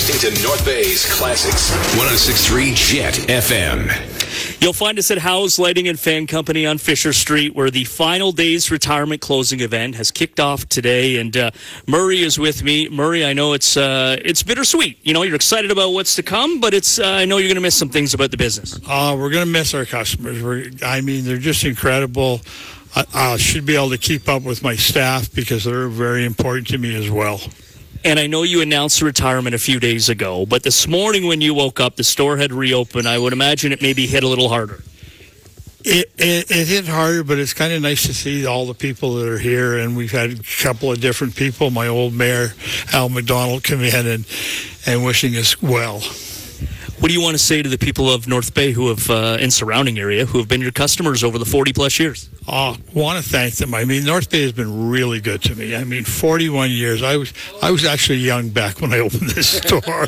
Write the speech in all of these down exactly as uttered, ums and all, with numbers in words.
listening to North Bay's Classics. one oh six point three Jet F M. You'll find us at Howe's Lighting and Fan Company on Fisher Street, where the Final Days retirement closing event has kicked off today. And uh, Murray is with me. Murray, I know it's uh, it's bittersweet. You know, you're excited about what's to come, but it's uh, I know you're going to miss some things about the business. Uh, we're going to miss our customers. We're, I mean, they're just incredible. I, I should be able to keep up with my staff because they're very important to me as well. And I know you announced retirement a few days ago, but this morning when you woke up, the store had reopened. I would imagine it maybe hit a little harder. It, it, it hit harder, but it's kind of nice to see all the people that are here. And we've had a couple of different people. My old mayor, Al McDonald, come in and, and wishing us well. What do you want to say to the people of North Bay who have, uh, in surrounding area, who have been your customers over the forty plus years? I uh, want to thank them. I mean, North Bay has been really good to me. I mean, forty-one years. I was I was actually young back when I opened this store,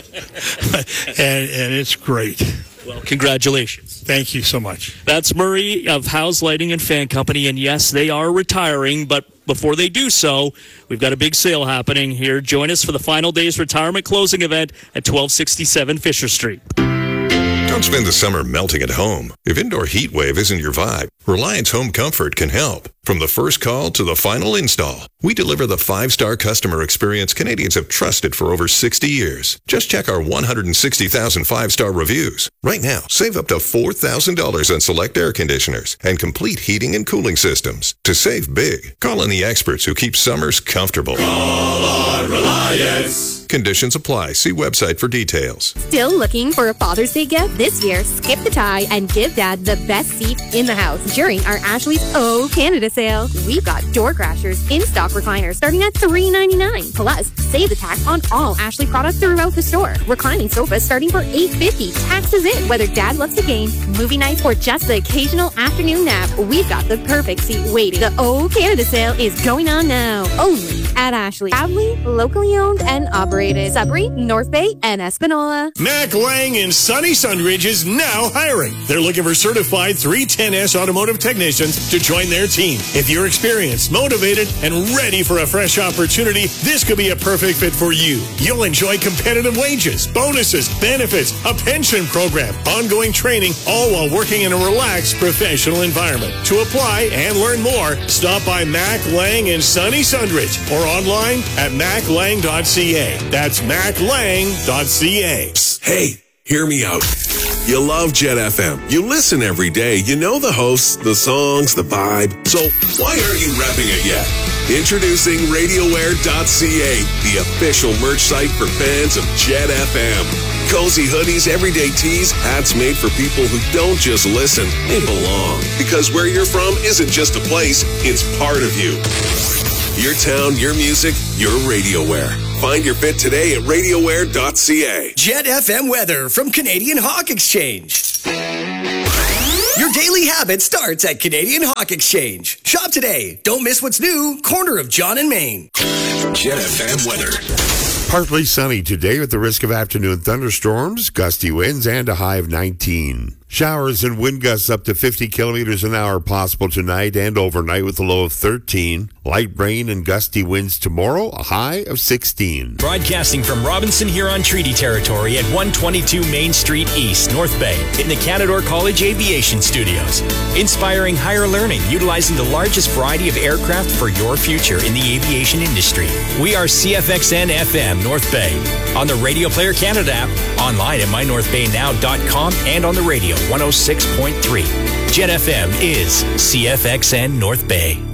and and it's great. Well, congratulations. Thank you so much. That's Murray of Howe's Lighting and Fan Company, and yes, they are retiring, but before they do so, we've got a big sale happening here. Join us for the Final Days retirement closing event at twelve sixty-seven Fisher Street. Don't spend the summer melting at home. If indoor heat wave isn't your vibe, Reliance Home Comfort can help. From the first call to the final install, we deliver the five-star customer experience Canadians have trusted for over sixty years. Just check our one hundred sixty thousand five-star reviews. Right now, save up to four thousand dollars on select air conditioners and complete heating and cooling systems. To save big, call on the experts who keep summers comfortable. Call on Reliance. Conditions apply. See website for details. Still looking for a Father's Day gift? This year, skip the tie and give Dad the best seat in the house during our Ashley's Oh Canada sale. We've got door crashers, in-stock recliners starting at three ninety-nine. Plus, save the tax on all Ashley products throughout the store. Reclining sofas starting for eight fifty. Taxes in. Whether Dad loves to game, movie nights, or just the occasional afternoon nap, we've got the perfect seat waiting. The Oh Canada sale is going on now. Only at Ashley. Proudly, locally owned and operated. Sudbury, North Bay, and Espanola. Mac Lang in Sunny Sundridge is now hiring. They're looking for certified three ten S automotive technicians to join their team. If you're experienced, motivated, and ready for a fresh opportunity, this could be a perfect fit for you. You'll enjoy competitive wages, bonuses, benefits, a pension program, ongoing training, all while working in a relaxed professional environment. To apply and learn more, stop by Mac Lang in Sunny Sundridge or online at mac lang dot c a. That's mac lang dot c a. Hey, hear me out. You love Jet F M. You listen every day. You know the hosts, the songs, the vibe. So why aren't you repping it yet? Introducing RadioWare dot c a, the official merch site for fans of Jet F M. Cozy hoodies, everyday tees, hats made for people who don't just listen, they belong. Because where you're from isn't just a place, it's part of you. Your town, your music, your RadioWare. Find your fit today at RadioWare dot c a. Jet F M weather from Canadian Hawk Exchange. Your daily habit starts at Canadian Hawk Exchange. Shop today. Don't miss what's new. Corner of John and Main. Jet F M weather. Partly sunny today with the risk of afternoon thunderstorms, gusty winds, and a high of nineteen. Showers and wind gusts up to fifty kilometers an hour possible tonight and overnight with a low of thirteen. Light rain and gusty winds tomorrow, a high of sixteen. Broadcasting from Robinson Huron Treaty Territory at one twenty-two Main Street East, North Bay, in the Canadore College Aviation Studios. Inspiring higher learning, utilizing the largest variety of aircraft for your future in the aviation industry. We are C F X N F M North Bay. On the Radio Player Canada app, online at my north bay now dot com, and on the radio one oh six point three. Jet F M is C F X N North Bay.